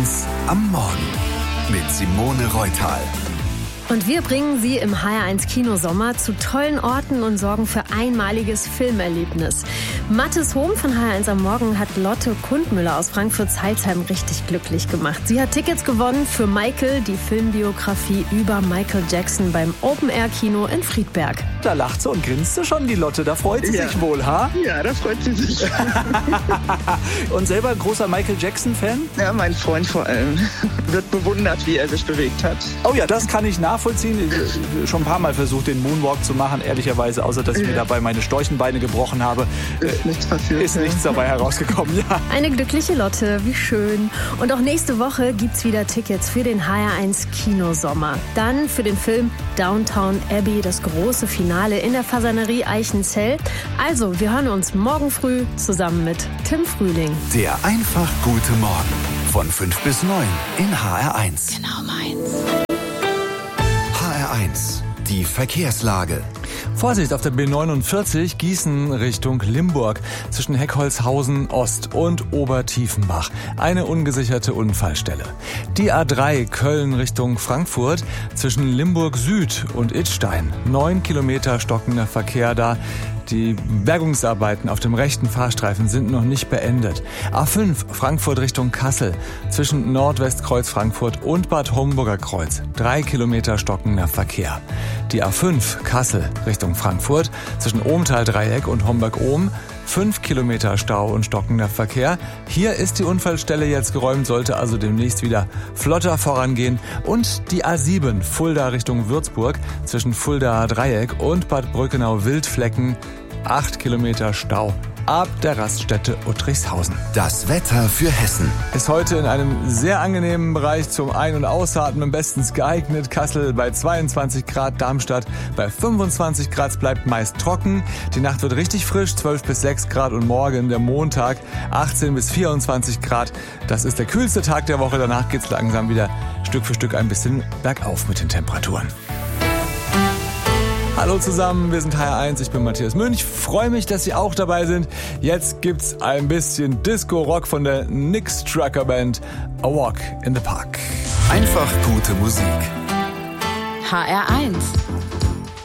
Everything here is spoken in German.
HR1 am Morgen mit Simone Reutal. Und wir bringen Sie im HR1 Kinosommer zu tollen Orten und sorgen für einmaliges Filmerlebnis. Mathis Hohm von HR1 am Morgen hat Lotte Kundmüller aus Frankfurt-Zeilsheim richtig glücklich gemacht. Sie hat Tickets gewonnen für Michael, die Filmbiografie über Michael Jackson beim Open-Air-Kino in Friedberg. Da lacht sie und grinst sie schon, die Lotte. Da freut sie sich wohl, ha? Ja, da freut sie sich. Und selber großer Michael Jackson-Fan? Ja, mein Freund vor allem. Wird bewundert, wie er sich bewegt hat. Oh ja, das kann ich nachvollziehen. Ich schon ein paar Mal versucht, den Moonwalk zu machen, ehrlicherweise, außer dass ich mir dabei meine Storchenbeine gebrochen habe. Ist nichts passiert. Ist nichts dabei herausgekommen, ja. Eine glückliche Lotte, wie schön. Und auch nächste Woche gibt's wieder Tickets für den HR1 Kinosommer. Dann für den Film Downton Abbey, das große Finale in der Fasanerie Eichenzell. Also, wir hören uns morgen früh zusammen mit Tim Frühling. Der einfach gute Morgen von 5 bis 9 in HR1. Genau meins. HR1, die Verkehrslage. Vorsicht auf der B49 Gießen Richtung Limburg zwischen Heckholzhausen Ost und Obertiefenbach. Eine ungesicherte Unfallstelle. Die A3 Köln Richtung Frankfurt zwischen Limburg Süd und Idstein. 9 Kilometer stockender Verkehr da. Die Bergungsarbeiten auf dem rechten Fahrstreifen sind noch nicht beendet. A5 Frankfurt Richtung Kassel zwischen Nordwestkreuz Frankfurt und Bad Homburger Kreuz. 3 Kilometer stockender Verkehr. Die A5 Kassel Richtung Frankfurt zwischen Ohmtal-Dreieck und Homburg-Ohm. 5 Kilometer Stau und stockender Verkehr. Hier ist die Unfallstelle jetzt geräumt, sollte also demnächst wieder flotter vorangehen. Und die A7 Fulda Richtung Würzburg zwischen Fulda-Dreieck und Bad Brückenau-Wildflecken. 8 Kilometer Stau ab der Raststätte Uttrichshausen. Das Wetter für Hessen. Ist heute in einem sehr angenehmen Bereich zum Ein- und Ausatmen bestens geeignet. Kassel bei 22 Grad, Darmstadt bei 25 Grad. Es bleibt meist trocken. Die Nacht wird richtig frisch, 12 bis 6 Grad und morgen der Montag 18 bis 24 Grad. Das ist der kühlste Tag der Woche. Danach geht's langsam wieder Stück für Stück ein bisschen bergauf mit den Temperaturen. Hallo zusammen, wir sind HR1, ich bin Matthias Münch, freue mich, dass Sie auch dabei sind. Jetzt gibt's ein bisschen Disco-Rock von der Nix Trucker Band, A Walk in the Park. Einfach gute Musik. HR1